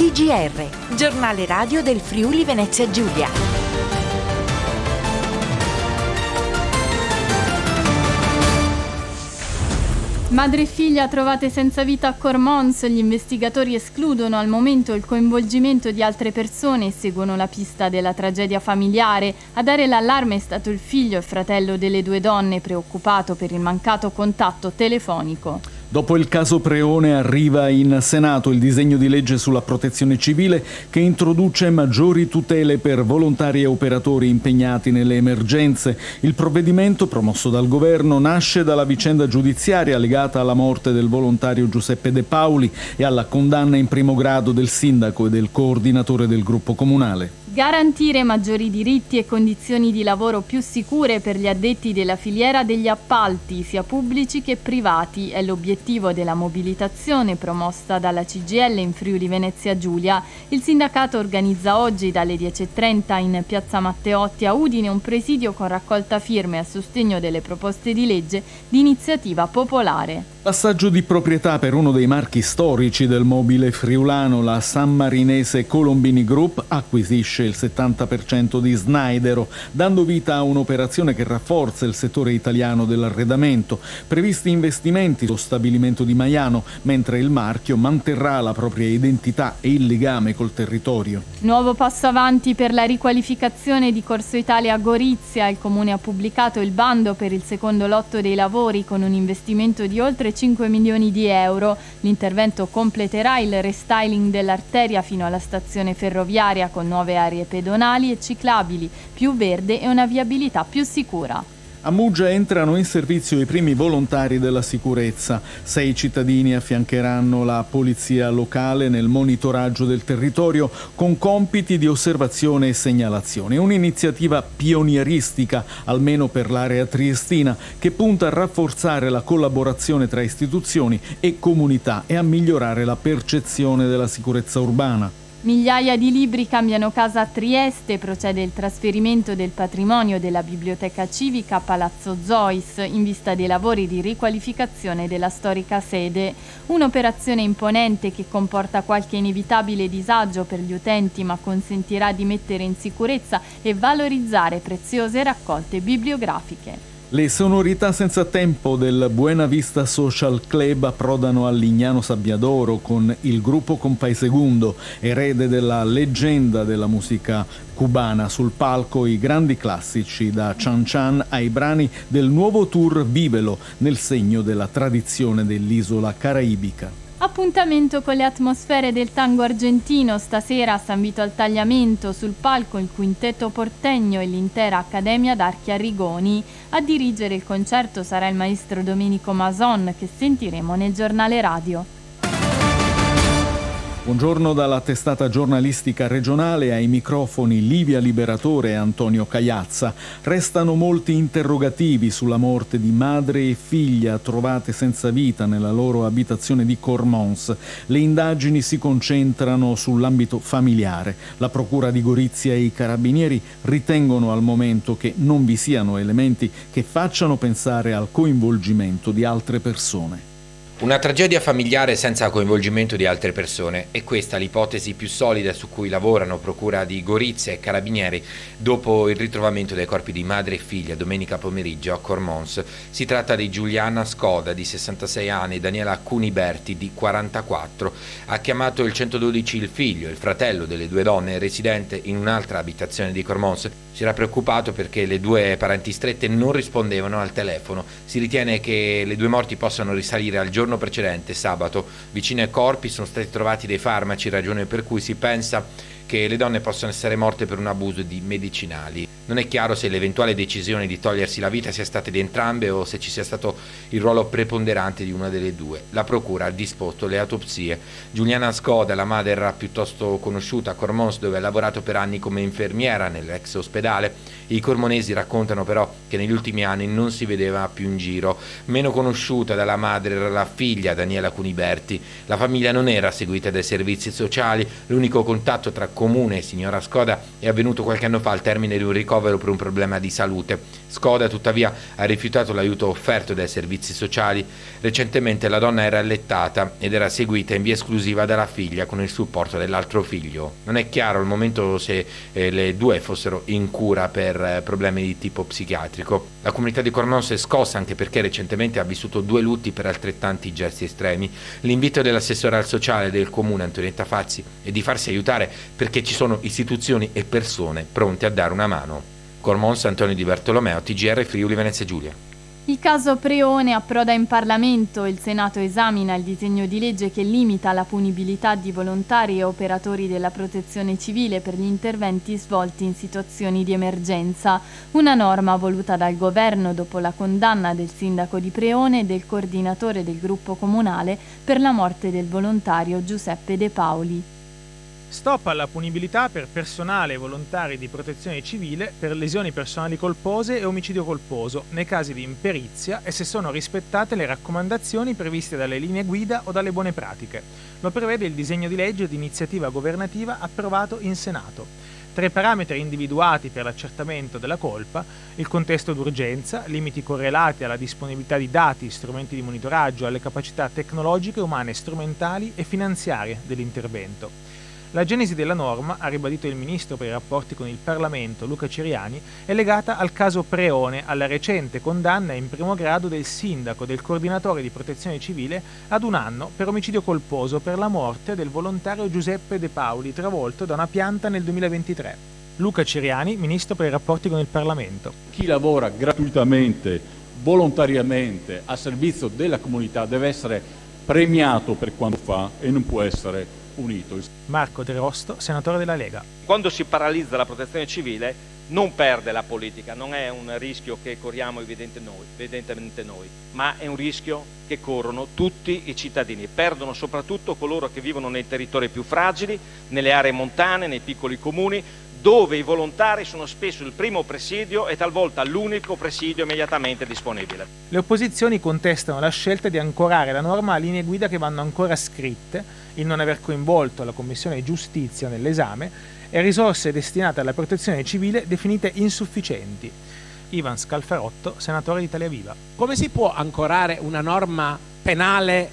GR, giornale radio del Friuli Venezia Giulia. Madre e figlia trovate senza vita a Cormons, gli investigatori escludono al momento il coinvolgimento di altre persone e seguono la pista della tragedia familiare. A dare l'allarme è stato il figlio e fratello delle due donne, preoccupato per il mancato contatto telefonico. Dopo il caso Preone arriva in Senato il disegno di legge sulla protezione civile che introduce maggiori tutele per volontari e operatori impegnati nelle emergenze. Il provvedimento, promosso dal governo, nasce dalla vicenda giudiziaria legata alla morte del volontario Giuseppe De Pauli e alla condanna in primo grado del sindaco e del coordinatore del gruppo comunale. Garantire maggiori diritti e condizioni di lavoro più sicure per gli addetti della filiera degli appalti, sia pubblici che privati, è l'obiettivo della mobilitazione promossa dalla CGIL in Friuli Venezia Giulia. Il sindacato organizza oggi dalle 10:30 in piazza Matteotti a Udine un presidio con raccolta firme a sostegno delle proposte di legge di iniziativa popolare. Passaggio di proprietà per uno dei marchi storici del mobile friulano. La sammarinese Colombini Group acquisisce il 70% di Snaidero, dando vita a un'operazione che rafforza il settore italiano dell'arredamento. Previsti investimenti sullo stabilimento di Maiano, mentre il marchio manterrà la propria identità e il legame col territorio. Nuovo passo avanti per la riqualificazione di Corso Italia a Gorizia. Il comune ha pubblicato il bando per il secondo lotto dei lavori con un investimento di oltre 5 milioni di euro. L'intervento completerà il restyling dell'arteria fino alla stazione ferroviaria con nuove aree pedonali e ciclabili, più verde e una viabilità più sicura. A Muggia entrano in servizio i primi volontari della sicurezza. 6 cittadini affiancheranno la polizia locale nel monitoraggio del territorio con compiti di osservazione e segnalazione. Un'iniziativa pionieristica, almeno per l'area triestina, che punta a rafforzare la collaborazione tra istituzioni e comunità e a migliorare la percezione della sicurezza urbana. Migliaia di libri cambiano casa a Trieste, procede il trasferimento del patrimonio della biblioteca civica a Palazzo Zois in vista dei lavori di riqualificazione della storica sede. Un'operazione imponente che comporta qualche inevitabile disagio per gli utenti, ma consentirà di mettere in sicurezza e valorizzare preziose raccolte bibliografiche. Le sonorità senza tempo del Buena Vista Social Club approdano a Lignano Sabbiadoro con il gruppo Compay Segundo, erede della leggenda della musica cubana. Sul palco i grandi classici, da Chan Chan ai brani del nuovo tour Vivelo, nel segno della tradizione dell'isola caraibica. Appuntamento con le atmosfere del tango argentino. Stasera a San Vito al Tagliamento, sul palco il quintetto portegno e l'intera Accademia d'Archi Arrigoni. A dirigere il concerto sarà il maestro Domenico Mason, che sentiremo nel giornale radio. Buongiorno dalla testata giornalistica regionale, ai microfoni Livia Liberatore e Antonio Cagliazza. Restano molti interrogativi sulla morte di madre e figlia trovate senza vita nella loro abitazione di Cormons. Le indagini si concentrano sull'ambito familiare. La Procura di Gorizia e i Carabinieri ritengono al momento che non vi siano elementi che facciano pensare al coinvolgimento di altre persone. Una tragedia familiare senza coinvolgimento di altre persone. È questa l'ipotesi più solida su cui lavorano Procura di Gorizia e Carabinieri dopo il ritrovamento dei corpi di madre e figlia domenica pomeriggio a Cormons. Si tratta di Giuliana Scoda, di 66 anni, e Daniela Cuniberti, di 44. Ha chiamato il 112 il figlio, il fratello delle due donne, residente in un'altra abitazione di Cormons. Si era preoccupato perché le due parenti strette non rispondevano al telefono. Si ritiene che le due morti possano risalire al giorno precedente, sabato. Vicino ai corpi sono stati trovati dei farmaci, ragione per cui si pensa che le donne possano essere morte per un abuso di medicinali. Non è chiaro se l'eventuale decisione di togliersi la vita sia stata di entrambe o se ci sia stato il ruolo preponderante di una delle due. La procura ha disposto le autopsie. Giuliana Scoda, la madre, era piuttosto conosciuta a Cormons, dove ha lavorato per anni come infermiera nell'ex ospedale. I cormonesi raccontano però che negli ultimi anni non si vedeva più in giro. Meno conosciuta dalla madre era la figlia Daniela Cuniberti. La famiglia non era seguita dai servizi sociali, l'unico contatto tra comune, signora Scoda, è avvenuto qualche anno fa al termine di un ricovero per un problema di salute. Scoda tuttavia ha rifiutato l'aiuto offerto dai servizi sociali. Recentemente la donna era allettata ed era seguita in via esclusiva dalla figlia con il supporto dell'altro figlio. Non è chiaro al momento se le due fossero in cura per problemi di tipo psichiatrico. La comunità di Cormons è scossa anche perché recentemente ha vissuto 2 lutti per altrettanti gesti estremi. L'invito dell'assessore al sociale del comune Antonietta Fazzi è di farsi aiutare perché ci sono istituzioni e persone pronte a dare una mano. Cormons, Antonio Di Bartolomeo, TGR Friuli Venezia Giulia. Il caso Preone approda in Parlamento. Il Senato esamina il disegno di legge che limita la punibilità di volontari e operatori della protezione civile per gli interventi svolti in situazioni di emergenza. Una norma voluta dal governo dopo la condanna del sindaco di Preone e del coordinatore del gruppo comunale per la morte del volontario Giuseppe De Paoli. Stop alla punibilità per personale e volontari di protezione civile per lesioni personali colpose e omicidio colposo nei casi di imperizia e se sono rispettate le raccomandazioni previste dalle linee guida o dalle buone pratiche. Lo prevede il disegno di legge di iniziativa governativa approvato in Senato. 3 parametri individuati per l'accertamento della colpa: il contesto d'urgenza, limiti correlati alla disponibilità di dati, strumenti di monitoraggio, alle capacità tecnologiche, umane, strumentali e finanziarie dell'intervento. La genesi della norma, ha ribadito il ministro per i rapporti con il Parlamento Luca Ciriani, è legata al caso Preone, alla recente condanna in primo grado del sindaco del coordinatore di protezione civile ad 1 anno per omicidio colposo per la morte del volontario Giuseppe De Paoli, travolto da una pianta nel 2023. Luca Ciriani, ministro per i rapporti con il Parlamento. Chi lavora gratuitamente, volontariamente, a servizio della comunità deve essere premiato per quanto fa e non può essere punito. Marco De Rosto, senatore della Lega. Quando si paralizza la protezione civile non perde la politica, non è un rischio che corriamo evidentemente noi, ma è un rischio che corrono tutti i cittadini. Perdono soprattutto coloro che vivono nei territori più fragili, nelle aree montane, nei piccoli comuni, dove i volontari sono spesso il primo presidio e talvolta l'unico presidio immediatamente disponibile. Le opposizioni contestano la scelta di ancorare la norma a linee guida che vanno ancora scritte, il non aver coinvolto la Commissione Giustizia nell'esame e risorse destinate alla protezione civile definite insufficienti. Ivan Scalfarotto, senatore di Italia Viva. Come si può ancorare una norma penale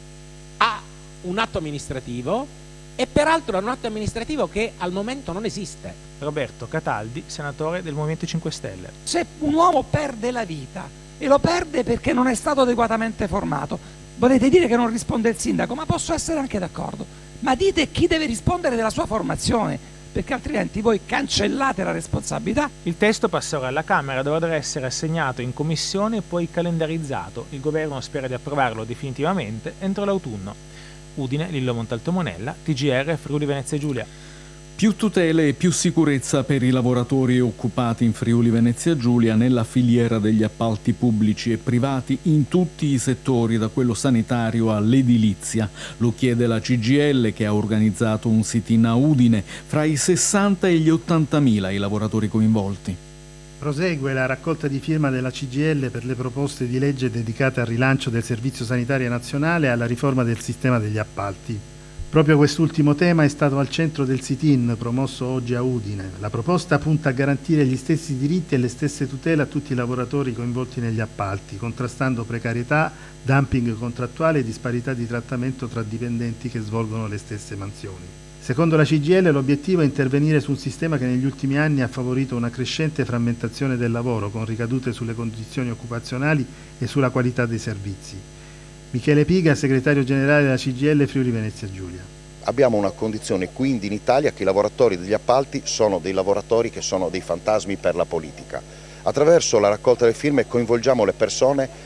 a un atto amministrativo e peraltro a un atto amministrativo che al momento non esiste? Roberto Cataldi, senatore del Movimento 5 Stelle. Se un uomo perde la vita e lo perde perché non è stato adeguatamente formato, volete dire che non risponde il sindaco? Ma posso essere anche d'accordo, ma dite chi deve rispondere della sua formazione, perché altrimenti voi cancellate la responsabilità. Il testo passerà alla Camera, dovrà essere assegnato in commissione e poi calendarizzato. Il governo spera di approvarlo definitivamente entro l'autunno. Udine, Lillo Montalto Monella, TGR Friuli Venezia Giulia. Più tutele e più sicurezza per i lavoratori occupati in Friuli Venezia Giulia nella filiera degli appalti pubblici e privati in tutti i settori, da quello sanitario all'edilizia. Lo chiede la CGIL, che ha organizzato un sit-in a Udine. Fra i 60 e gli 80.000 i lavoratori coinvolti. Prosegue la raccolta di firma della CGIL per le proposte di legge dedicate al rilancio del Servizio Sanitario Nazionale e alla riforma del sistema degli appalti. Proprio quest'ultimo tema è stato al centro del sit-in promosso oggi a Udine. La proposta punta a garantire gli stessi diritti e le stesse tutele a tutti i lavoratori coinvolti negli appalti, contrastando precarietà, dumping contrattuale e disparità di trattamento tra dipendenti che svolgono le stesse mansioni. Secondo la CGIL l'obiettivo è intervenire su un sistema che negli ultimi anni ha favorito una crescente frammentazione del lavoro, con ricadute sulle condizioni occupazionali e sulla qualità dei servizi. Michele Piga, segretario generale della CGIL Friuli Venezia Giulia. Abbiamo una condizione quindi in Italia che i lavoratori degli appalti sono dei lavoratori che sono dei fantasmi per la politica. Attraverso la raccolta delle firme coinvolgiamo le persone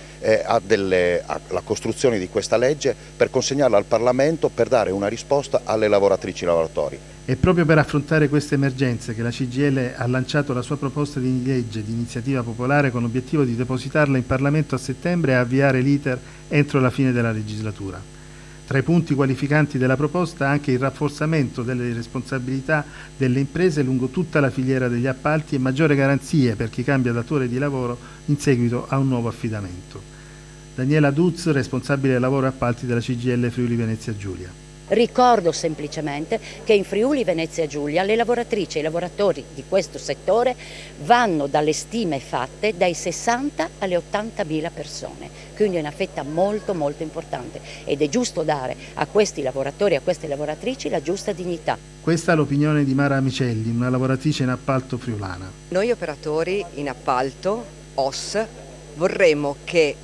alla costruzione di questa legge per consegnarla al Parlamento per dare una risposta alle lavoratrici e lavoratori. È proprio per affrontare queste emergenze che la CGIL ha lanciato la sua proposta di legge di iniziativa popolare con l'obiettivo di depositarla in Parlamento a settembre e avviare l'iter entro la fine della legislatura. Tra i punti qualificanti della proposta anche il rafforzamento delle responsabilità delle imprese lungo tutta la filiera degli appalti e maggiore garanzie per chi cambia datore di lavoro in seguito a un nuovo affidamento. Daniela Duz, responsabile lavoro e appalti della CGIL Friuli Venezia Giulia. Ricordo semplicemente che in Friuli Venezia Giulia le lavoratrici e i lavoratori di questo settore vanno dalle stime fatte dai 60 alle 80.000 persone, quindi è una fetta molto molto importante ed è giusto dare a questi lavoratori e a queste lavoratrici la giusta dignità. Questa è l'opinione di Mara Amicelli, una lavoratrice in appalto friulana. Noi operatori in appalto, OS, vorremmo che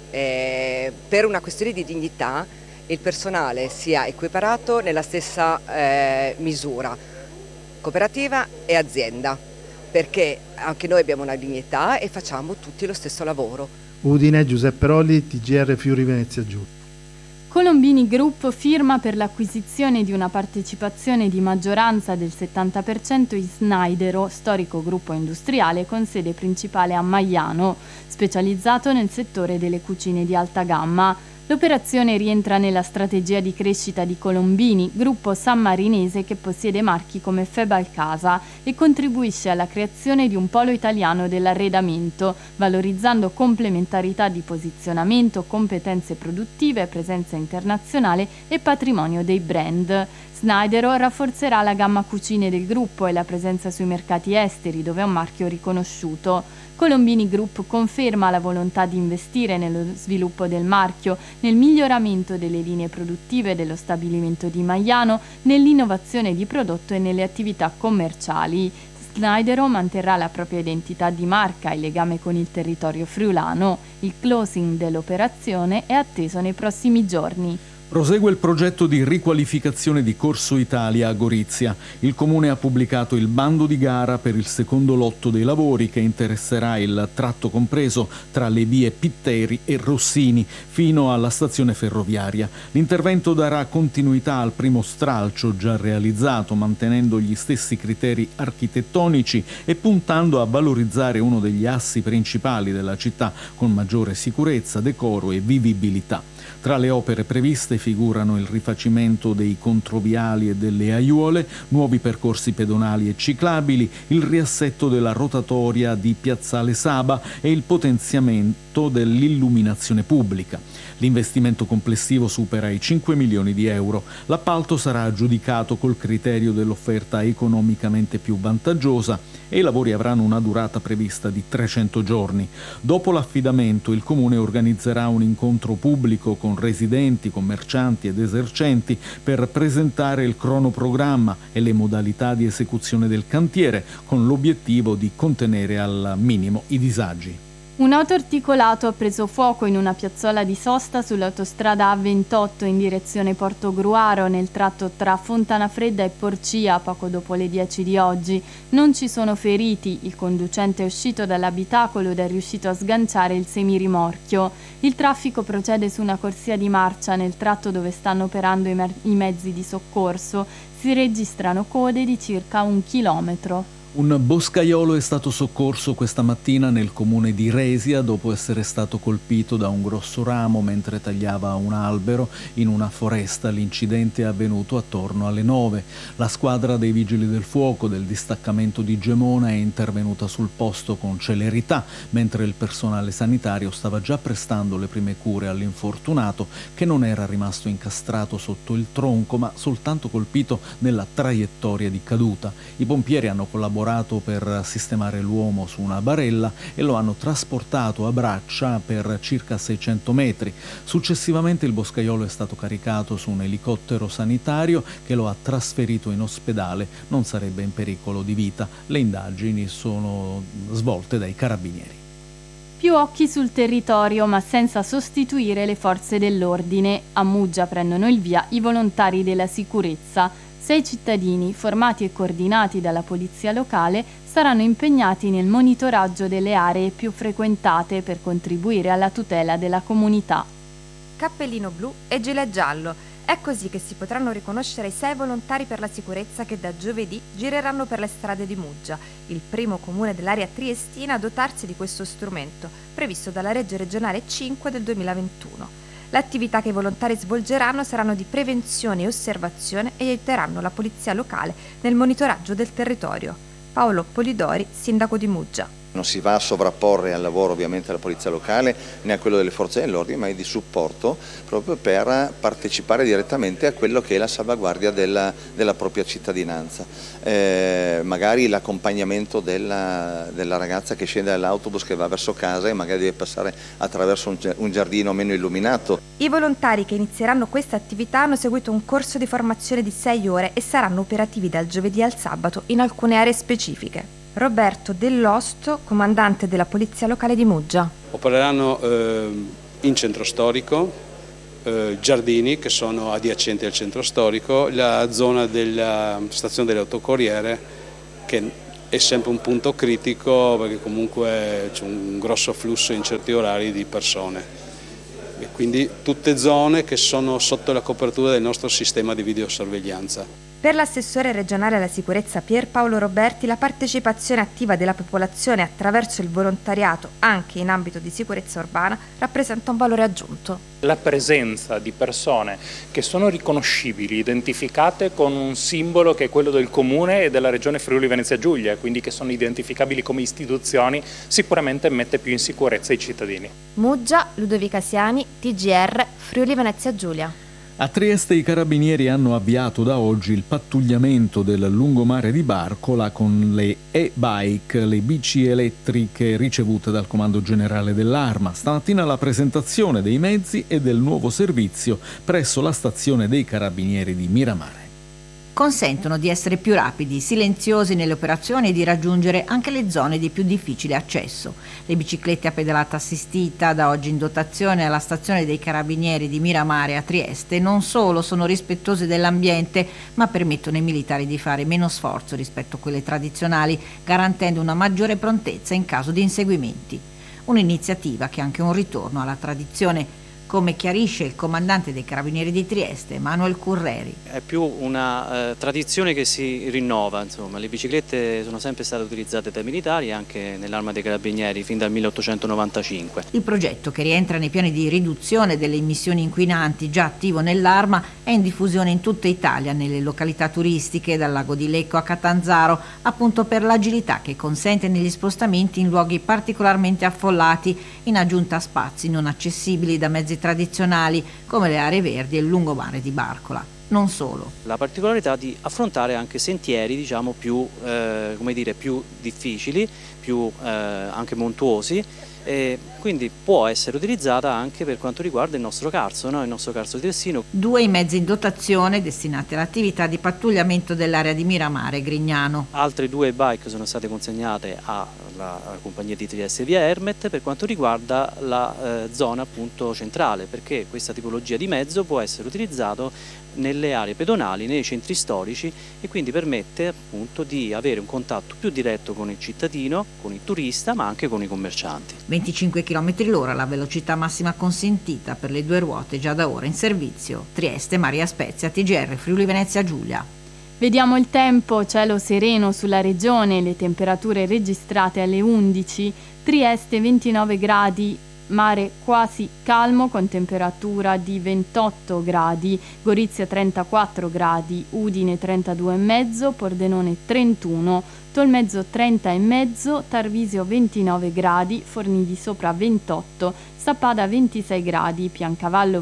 per una questione di dignità il personale sia equiparato nella stessa misura, cooperativa e azienda, perché anche noi abbiamo una dignità e facciamo tutti lo stesso lavoro. Udine, Giuseppe Rolli, TGR Friuli Venezia Giulia. Colombini Group firma per l'acquisizione di una partecipazione di maggioranza del 70% in Snaidero, storico gruppo industriale con sede principale a Maiano, specializzato nel settore delle cucine di alta gamma. L'operazione rientra nella strategia di crescita di Colombini, gruppo sammarinese che possiede marchi come Febalcasa e contribuisce alla creazione di un polo italiano dell'arredamento, valorizzando complementarità di posizionamento, competenze produttive, presenza internazionale e patrimonio dei brand. Snaidero rafforzerà la gamma cucine del gruppo e la presenza sui mercati esteri, dove è un marchio riconosciuto. Colombini Group conferma la volontà di investire nello sviluppo del marchio, nel miglioramento delle linee produttive dello stabilimento di Maiano, nell'innovazione di prodotto e nelle attività commerciali. Snaidero manterrà la propria identità di marca e legame con il territorio friulano. Il closing dell'operazione è atteso nei prossimi giorni. Prosegue il progetto di riqualificazione di Corso Italia a Gorizia. Il Comune ha pubblicato il bando di gara per il secondo lotto dei lavori che interesserà il tratto compreso tra le vie Pitteri e Rossini fino alla stazione ferroviaria. L'intervento darà continuità al primo stralcio già realizzato, mantenendo gli stessi criteri architettonici e puntando a valorizzare uno degli assi principali della città con maggiore sicurezza, decoro e vivibilità. Tra le opere previste figurano il rifacimento dei controviali e delle aiuole, nuovi percorsi pedonali e ciclabili, il riassetto della rotatoria di Piazzale Saba e il potenziamento dell'illuminazione pubblica. L'investimento complessivo supera i 5 milioni di euro. L'appalto sarà aggiudicato col criterio dell'offerta economicamente più vantaggiosa e i lavori avranno una durata prevista di 300 giorni. Dopo l'affidamento il Comune organizzerà un incontro pubblico con residenti, commercianti ed esercenti per presentare il cronoprogramma e le modalità di esecuzione del cantiere, con l'obiettivo di contenere al minimo i disagi. Un autoarticolato ha preso fuoco in una piazzola di sosta sull'autostrada A28 in direzione Portogruaro nel tratto tra Fontanafredda e Porcia poco dopo le 10 di oggi. Non ci sono feriti, il conducente è uscito dall'abitacolo ed è riuscito a sganciare il semirimorchio. Il traffico procede su una corsia di marcia nel tratto dove stanno operando i mezzi di soccorso. Si registrano code di circa 1 chilometro. Un boscaiolo è stato soccorso questa mattina nel comune di Resia dopo essere stato colpito da un grosso ramo mentre tagliava un albero in una foresta. L'incidente è avvenuto attorno alle 9. La squadra dei vigili del fuoco del distaccamento di Gemona è intervenuta sul posto con celerità, mentre il personale sanitario stava già prestando le prime cure all'infortunato, che non era rimasto incastrato sotto il tronco ma soltanto colpito nella traiettoria di caduta. I pompieri hanno collaborato per sistemare l'uomo su una barella e lo hanno trasportato a braccia per circa 600 metri. Successivamente il boscaiolo è stato caricato su un elicottero sanitario che lo ha trasferito in ospedale. Non sarebbe in pericolo di vita. Le indagini sono svolte dai carabinieri. Più occhi sul territorio, ma senza sostituire le forze dell'ordine. A Muggia prendono il via i volontari della sicurezza. 6 cittadini, formati e coordinati dalla polizia locale, saranno impegnati nel monitoraggio delle aree più frequentate per contribuire alla tutela della comunità. Cappellino blu e gilet giallo. È così che si potranno riconoscere i 6 volontari per la sicurezza che da giovedì gireranno per le strade di Muggia, il primo comune dell'area triestina a dotarsi di questo strumento, previsto dalla legge regionale 5 del 2021. L'attività che i volontari svolgeranno saranno di prevenzione e osservazione e aiuteranno la polizia locale nel monitoraggio del territorio. Paolo Polidori, sindaco di Muggia. Non si va a sovrapporre al lavoro ovviamente della polizia locale né a quello delle forze dell'ordine, ma è di supporto proprio per partecipare direttamente a quello che è la salvaguardia della propria cittadinanza. Magari l'accompagnamento della ragazza che scende dall'autobus, che va verso casa e magari deve passare attraverso un giardino meno illuminato. I volontari che inizieranno questa attività hanno seguito un corso di formazione di 6 ore e saranno operativi dal giovedì al sabato in alcune aree specifiche. Roberto Dell'Osto, comandante della Polizia Locale di Muggia. Opereranno in centro storico, giardini che sono adiacenti al centro storico, la zona della stazione delle autocorriere, che è sempre un punto critico perché comunque c'è un grosso flusso in certi orari di persone. E quindi tutte zone che sono sotto la copertura del nostro sistema di videosorveglianza. Per l'assessore regionale alla sicurezza Pierpaolo Roberti, la partecipazione attiva della popolazione attraverso il volontariato anche in ambito di sicurezza urbana rappresenta un valore aggiunto. La presenza di persone che sono riconoscibili, identificate con un simbolo che è quello del comune e della regione Friuli Venezia Giulia, quindi che sono identificabili come istituzioni, sicuramente mette più in sicurezza i cittadini. Muggia, Ludovica Siani, TGR, Friuli Venezia Giulia. A Trieste i carabinieri hanno avviato da oggi il pattugliamento del lungomare di Barcola con le e-bike, le bici elettriche ricevute dal Comando Generale dell'Arma. Stamattina la presentazione dei mezzi e del nuovo servizio presso la stazione dei carabinieri di Miramare. Consentono di essere più rapidi, silenziosi nelle operazioni e di raggiungere anche le zone di più difficile accesso. Le biciclette a pedalata assistita, da oggi in dotazione alla stazione dei carabinieri di Miramare a Trieste, non solo sono rispettose dell'ambiente, ma permettono ai militari di fare meno sforzo rispetto a quelle tradizionali, garantendo una maggiore prontezza in caso di inseguimenti. Un'iniziativa che è anche un ritorno alla tradizione, come chiarisce il comandante dei Carabinieri di Trieste, Manuel Curreri. È più una tradizione che si rinnova, insomma. Le biciclette sono sempre state utilizzate dai militari anche nell'Arma dei Carabinieri fin dal 1895. Il progetto, che rientra nei piani di riduzione delle emissioni inquinanti già attivo nell'Arma, è in diffusione in tutta Italia, nelle località turistiche, dal lago di Lecco a Catanzaro, appunto per l'agilità che consente negli spostamenti in luoghi particolarmente affollati, in aggiunta a spazi non accessibili da mezzi tradizionali come le aree verdi e il lungomare di Barcola. Non solo. La particolarità di affrontare anche sentieri, diciamo, più difficili, più anche montuosi, e quindi può essere utilizzata anche per quanto riguarda il nostro Carso, no? Il nostro Carso di Tessino. 2 i mezzi in dotazione destinati all'attività di pattugliamento dell'area di Miramare e Grignano. Altre 2 bike sono state consegnate alla compagnia di Trieste Via Ermet per quanto riguarda la zona appunto centrale, perché questa tipologia di mezzo può essere utilizzato nelle aree pedonali, nei centri storici, e quindi permette appunto di avere un contatto più diretto con il cittadino, con il turista, ma anche con i commercianti. 25 km/h la velocità massima consentita per le 2 ruote già da ora in servizio. Trieste, Maria Spezia, TGR Friuli Venezia Giulia. Vediamo il tempo, cielo sereno sulla regione, le temperature registrate alle 11, Trieste 29 gradi, mare quasi calmo con temperatura di 28 gradi, Gorizia 34 gradi, Udine 32,5, Pordenone 31, Tolmezzo 30,5, Tarvisio 29 gradi, Forni di Sopra 28, Sappada 26 gradi, Piancavallo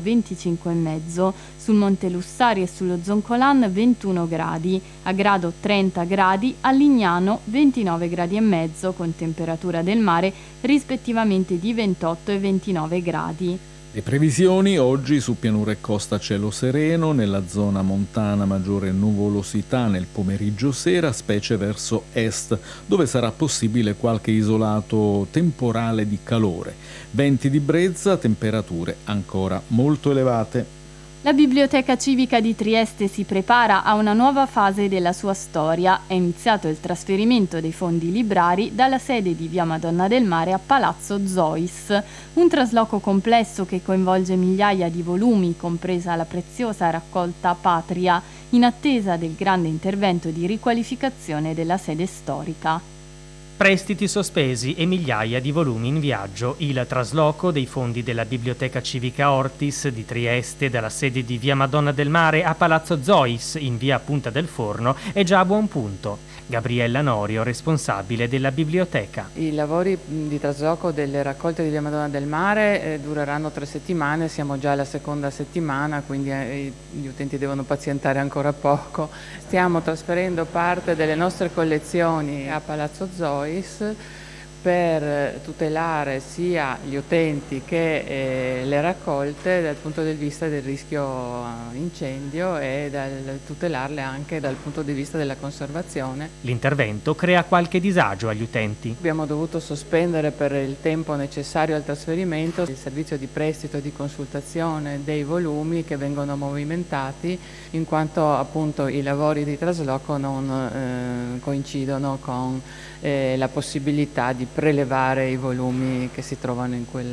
25,5, sul Monte Lussari e sullo Zoncolan 21 gradi, a Grado 30 gradi, a Lignano 29 gradi e mezzo con temperatura del mare rispettivamente di 28 e 29 gradi. Le previsioni: oggi su pianura e costa cielo sereno, nella zona montana maggiore nuvolosità nel pomeriggio sera, specie verso est, dove sarà possibile qualche isolato temporale di calore. Venti di brezza, temperature ancora molto elevate. La Biblioteca Civica di Trieste si prepara a una nuova fase della sua storia. È iniziato il trasferimento dei fondi librari dalla sede di Via Madonna del Mare a Palazzo Zois. Un trasloco complesso che coinvolge migliaia di volumi, compresa la preziosa raccolta Patria, in attesa del grande intervento di riqualificazione della sede storica. Prestiti sospesi e migliaia di volumi in viaggio. Il trasloco dei fondi della Biblioteca Civica Ortis di Trieste dalla sede di via Madonna del Mare a Palazzo Zois in via Punta del Forno è già a buon punto. Gabriella Norio, responsabile della biblioteca. I lavori di trasloco delle raccolte di via Madonna del Mare dureranno 3 settimane, siamo già alla seconda settimana, quindi gli utenti devono pazientare ancora poco. Stiamo trasferendo parte delle nostre collezioni a Palazzo Zois per tutelare sia gli utenti che le raccolte dal punto di vista del rischio incendio e tutelarle anche dal punto di vista della conservazione. L'intervento crea qualche disagio agli utenti. Abbiamo dovuto sospendere per il tempo necessario al trasferimento il servizio di prestito e di consultazione dei volumi che vengono movimentati, in quanto appunto i lavori di trasloco non coincidono con la possibilità di prelevare i volumi che si trovano in quel